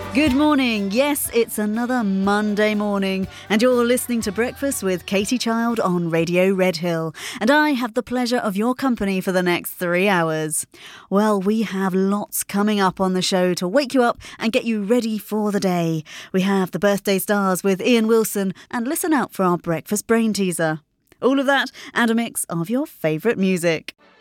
Good morning. Yes, it's another Monday morning, and you're listening to Breakfast with Katie Child on Radio Red Hill, and I have the pleasure of your company for the next 3 hours. Well, we have lots coming up on the show to wake you up and get you ready for the day. We have the Birthday Stars with Ian Wilson, and listen out for our Breakfast Brain Teaser. All of that and a mix of your favourite music.